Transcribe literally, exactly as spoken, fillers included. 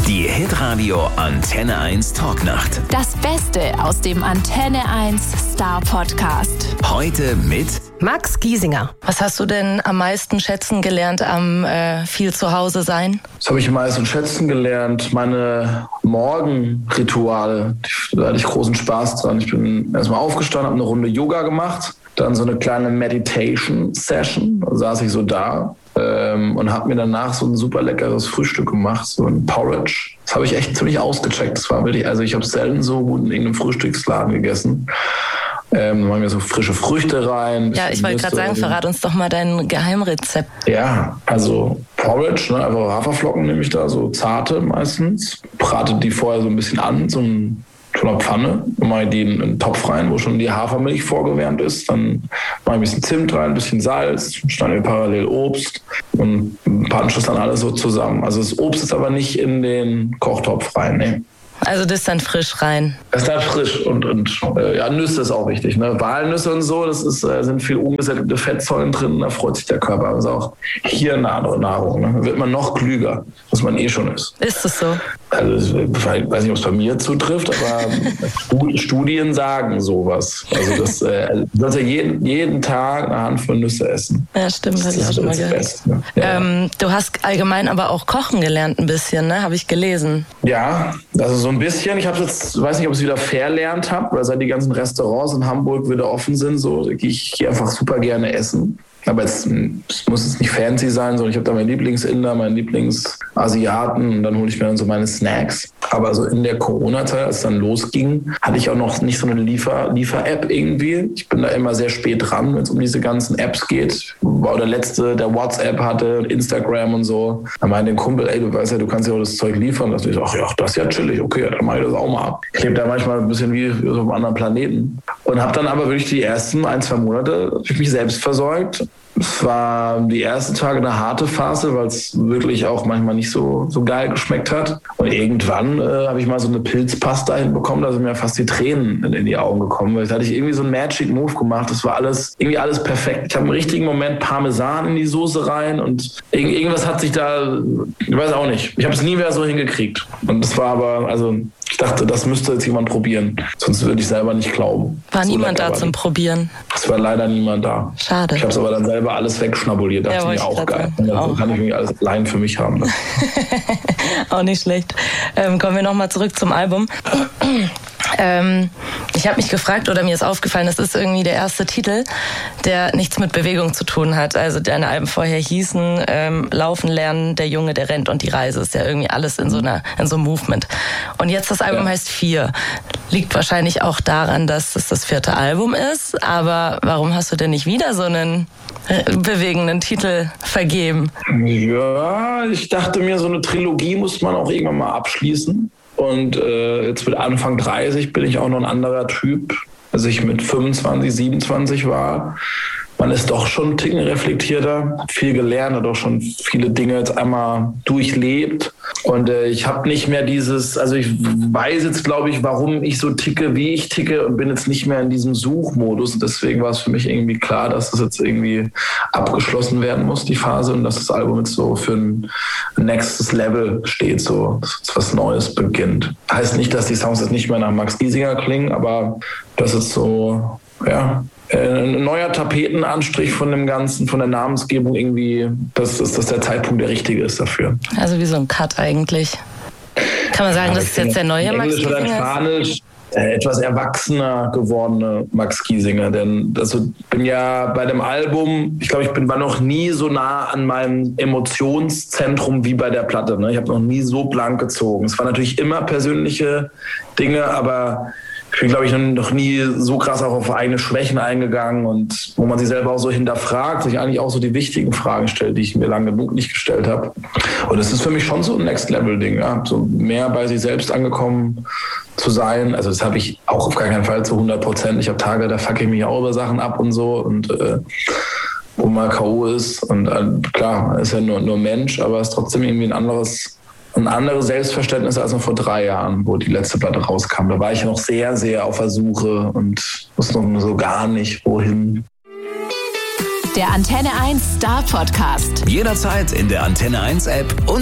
Die Hitradio Antenne eins Talknacht. Das Beste aus dem Antenne eins Star Podcast. Heute mit Max Giesinger. Was hast du denn am meisten schätzen gelernt am äh, viel zu Hause sein? Das habe ich am meisten schätzen gelernt. Meine Morgenrituale, da hatte ich großen Spaß dran. Ich bin erstmal aufgestanden, habe eine Runde Yoga gemacht, dann so eine kleine Meditation-Session. Da saß ich so da ähm, und habe mir danach so ein super leckeres Frühstück gemacht, so ein Porridge. Das habe ich echt ziemlich ausgecheckt. Das war wirklich, also ich habe selten so gut in irgendeinem Frühstücksladen gegessen. Ähm, dann machen wir so frische Früchte rein. Ja, ich wollte gerade sagen, verrat uns doch mal dein Geheimrezept. Ja, also Porridge, ne, einfach Haferflocken nehme ich da, so zarte meistens. Brate die vorher so ein bisschen an, so ein so einer Pfanne, dann mache ich die in einen Topf rein, wo schon die Hafermilch vorgewärmt ist. Dann mache ich ein bisschen Zimt rein, ein bisschen Salz, schneide mir parallel Obst und pansche das dann alles so zusammen. Also das Obst ist aber nicht in den Kochtopf rein, ne. Also das ist dann frisch rein? Das ist dann frisch und, und äh, ja, Nüsse ist auch wichtig. Ne? Walnüsse und so, das ist, äh, sind viel ungesättigte Fettsäuren drin, da freut sich der Körper. Das ist auch hirnnahe Nahrung. Ne? Da wird man noch klüger, was man eh schon ist. Ist das so? Also ich weiß nicht, ob es bei mir zutrifft, aber Studien sagen sowas. Also das äh, du sollst ja jeden, jeden Tag eine Handvoll Nüsse essen. Ja, stimmt, habe ich auch schon mal gehört. Best, ne? ja. ähm, du hast allgemein aber auch kochen gelernt ein bisschen, ne? Habe ich gelesen. Ja, also so ein bisschen. Ich habe jetzt, weiß nicht, ob ich es wieder verlernt habe, weil seit die ganzen Restaurants in Hamburg wieder offen sind, so gehe ich geh einfach super gerne essen. Aber jetzt es muss es nicht fancy sein, sondern ich habe da meinen Lieblingsinder, meinen Lieblingsasiaten und dann hole ich mir dann so meine Snacks. Aber so in der Corona-Zeit, als es dann losging, hatte ich auch noch nicht so eine Liefer- Liefer-App irgendwie. Ich bin da immer sehr spät dran, wenn es um diese ganzen Apps geht. Ich war der Letzte, der WhatsApp hatte, Instagram und so. Da meinte ein Kumpel, ey, du weißt ja, du kannst ja auch das Zeug liefern. Da dachte ich, ach ja, das ist ja chillig, okay, dann mache ich das auch mal ab. Ich lebe da manchmal ein bisschen wie so auf einem anderen Planeten. Und habe dann aber wirklich die ersten ein, zwei Monate mich selbst versorgt. Es war die ersten Tage eine harte Phase, weil es wirklich auch manchmal nicht so, so geil geschmeckt hat. Und irgendwann äh, habe ich mal so eine Pilzpasta hinbekommen, da sind mir fast die Tränen in, in die Augen gekommen. Weil da hatte ich irgendwie so einen Magic Move gemacht. Das war alles irgendwie alles perfekt. Ich habe im richtigen Moment Parmesan in die Soße rein und irg- irgendwas hat sich da, ich weiß auch nicht. Ich habe es nie mehr so hingekriegt. Und das war aber, also ich dachte, das müsste jetzt jemand probieren. Sonst würde ich selber nicht glauben. War so niemand da zum Probieren? Es war leider niemand da. Schade. Ich habe es aber dann selber alles wegschnabuliert. Dachte Ja, mir auch geil. Dann auch. kann ich irgendwie alles allein für mich haben. Ne? Auch nicht schlecht. Ähm, kommen wir nochmal zurück zum Album. Ähm, ich habe mich gefragt, oder mir ist aufgefallen, das ist irgendwie der erste Titel, der nichts mit Bewegung zu tun hat. Also deine Alben vorher hießen ähm, Laufen lernen, der Junge, der rennt und die Reise. Ist ja irgendwie alles in so einer in so einem Movement. Und jetzt das Album ja. heißt Vier. Liegt wahrscheinlich auch daran, dass es das vierte Album ist. Aber warum hast du denn nicht wieder so einen bewegenden Titel vergeben? Ja, ich dachte mir, so eine Trilogie muss man auch irgendwann mal abschließen. Und äh, jetzt mit Anfang dreißig bin ich auch noch ein anderer Typ, als ich mit fünfundzwanzig, siebenundzwanzig war. Man ist doch schon ein Ticken reflektierter, hat viel gelernt, hat auch schon viele Dinge jetzt einmal durchlebt. Und äh, ich habe nicht mehr dieses, also ich weiß jetzt, glaube ich, warum ich so ticke, wie ich ticke und bin jetzt nicht mehr in diesem Suchmodus. Und deswegen war es für mich irgendwie klar, dass das jetzt irgendwie abgeschlossen werden muss, die Phase, und dass das Album jetzt so für ein nächstes Level steht, so dass jetzt was Neues beginnt. Heißt nicht, dass die Songs jetzt nicht mehr nach Max Giesinger klingen, aber das ist so, ja, ein neuer Tapetenanstrich von dem Ganzen, von der Namensgebung irgendwie, dass, dass, dass der Zeitpunkt der richtige ist dafür. Also wie so ein Cut eigentlich. Kann man sagen, ja, das ist jetzt der neue Max Giesinger? Englisch oder Spanisch äh, etwas erwachsener gewordene Max Giesinger. Denn also bin ja bei dem Album, ich glaube, ich bin war noch nie so nah an meinem Emotionszentrum wie bei der Platte. Ne? Ich habe noch nie so blank gezogen. Es waren natürlich immer persönliche Dinge, aber ich bin, glaube ich, noch nie so krass auch auf eigene Schwächen eingegangen und wo man sich selber auch so hinterfragt, sich eigentlich auch so die wichtigen Fragen stellt, die ich mir lange genug nicht gestellt habe. Und das ist für mich schon so ein Next-Level-Ding, ja? So mehr bei sich selbst angekommen zu sein. Also das habe ich auch auf gar keinen Fall zu hundert Prozent. Ich habe Tage, da fucke ich mich auch über Sachen ab und so und äh, wo man K O ist. Und äh, klar, ist ja nur, nur Mensch, aber es ist trotzdem irgendwie ein anderes Ein anderes Selbstverständnis als noch vor drei Jahren, wo die letzte Platte rauskam. Da war ich noch sehr, sehr auf der Suche und wusste noch so gar nicht, wohin. Der Antenne eins Star Podcast. Jederzeit in der Antenne eins App und